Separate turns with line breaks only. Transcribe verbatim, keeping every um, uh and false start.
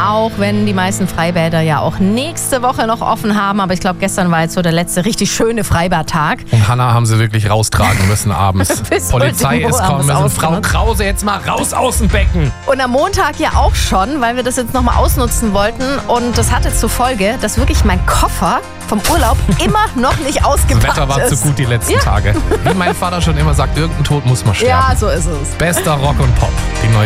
auch wenn die meisten Freibäder ja auch nächste Woche noch offen haben. Aber ich glaube, gestern war jetzt so der letzte richtig schöne Freibadtag.
Und Hannah haben sie wirklich raustragen müssen abends. Polizei ist kommen müssen. Frau Krause, jetzt mal raus aus dem Becken.
Und am Montag ja auch schon, weil wir das jetzt nochmal ausnutzen wollten. Und das hatte zur Folge, dass wirklich mein Koffer vom Urlaub immer noch nicht ausgepackt ist.
Das Wetter war
ist.
zu gut die letzten
Ja.
Tage. Wie mein Vater schon immer sagt, irgendein Tod muss man sterben.
Ja, so ist es.
Bester Rock und Pop. Die neue